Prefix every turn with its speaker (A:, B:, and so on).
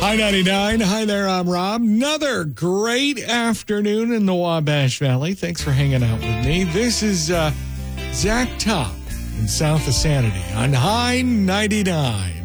A: Hi, 99. Hi there, I'm Rob. Another great afternoon in the Wabash Valley. Thanks for hanging out with me. This is Zach Top in South of Sanity on High 99.